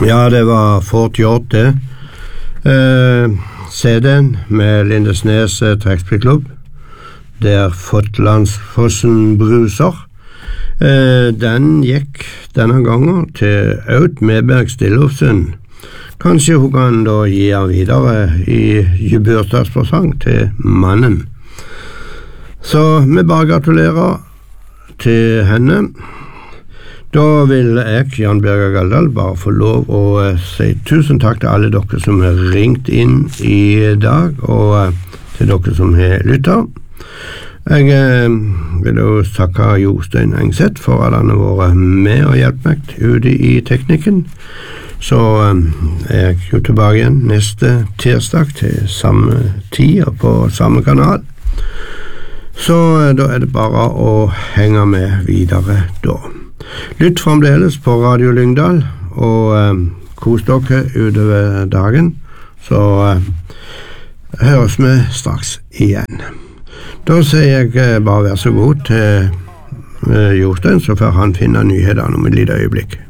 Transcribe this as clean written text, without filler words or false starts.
Ja, det var Fort Hjort det. CD-en med Lindesnes trekkspillklubb, der Fotlandsfossen bruser. Den gikk denne gangen til Aud Medberg Stillofsen. Kanskje hun kan da gi han videre i gebursdagspresang til mannen. Så vi bare gratulerer til henne. Da vil jeg, Jan Birger Galdal, bare få lov å si tusen takk til alle dere som har ringt inn i dag, og til dere som har lyttet. Jeg vil også takke Jostein Engseth for at han har vært med og hjulpet meg ute i teknikken. Så er jeg jo tilbake igjen neste tirsdag til samme tid og på samme kanal. Så da er det bare å henge med videre da. Lytt fremdeles på Radio Lyngdal, og kos dere utover dagen, så høres vi straks igjen. Da sier jeg bare vær så god til Jostein, så får han finne nyhetene om et lite øyeblikk.